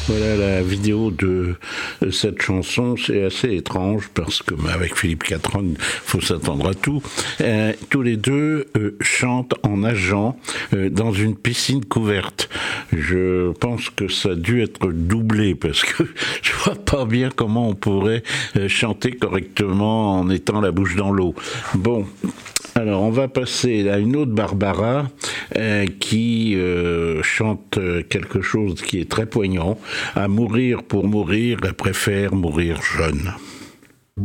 Voilà la vidéo de cette chanson, c'est assez étrange parce que avec Philippe Catron, faut s'attendre à tout. Tous les deux chantent en nageant dans une piscine couverte. Je pense que ça a dû être doublé parce que je vois pas bien comment on pourrait chanter correctement en étant la bouche dans l'eau. Bon. Alors, on va passer à une autre Barbara qui chante quelque chose qui est très poignant. À mourir pour mourir, elle préfère mourir jeune.